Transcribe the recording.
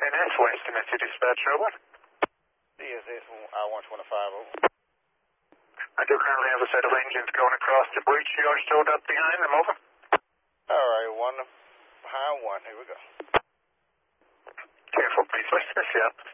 NS West Domestic Dispatch, over. DSS I-125, over. I do currently have a set of engines going across the breach. You're stored up behind them, over. All right, one behind one. Here we go. Careful, please. West, miss you up.